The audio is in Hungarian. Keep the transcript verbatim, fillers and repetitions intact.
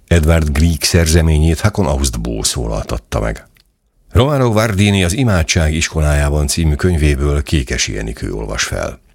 Edward Grieg szerzeményét Hakon Austbó szólaltatta meg. Romano Guardini az Imádság iskolájában című könyvéből Kékesi Enikő olvas fel.